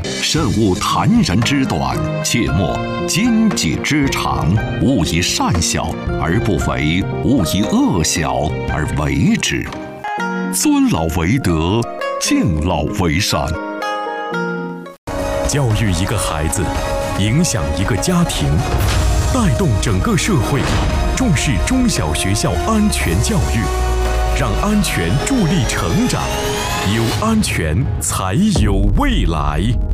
慎勿谗人之短，切莫奸己之长。勿以善小而不为，勿以恶小而为之。尊老为德，敬老为善。 教育一个孩子，影响一个家庭，带动整个社会，重视中小学校安全教育，让安全助力成长，有安全才有未来。